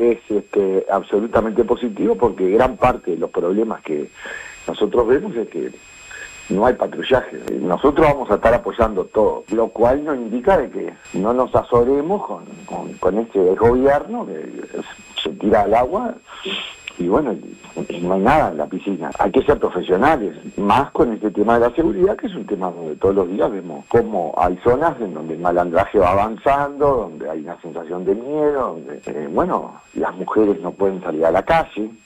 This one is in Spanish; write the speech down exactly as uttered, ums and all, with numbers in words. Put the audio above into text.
es este, absolutamente positivo porque gran parte de los problemas que nosotros vemos es que no hay patrullaje. Nosotros vamos a estar apoyando todo, lo cual nos indica de que no nos azoremos con, con, con este gobierno que se tira al agua y bueno, no hay nada en la piscina. Hay que ser profesionales, más con este tema de la seguridad, que es un tema donde todos los días vemos cómo hay zonas en donde el malandraje va avanzando, donde hay una sensación de miedo, donde, eh, bueno, las mujeres no pueden salir a la calle.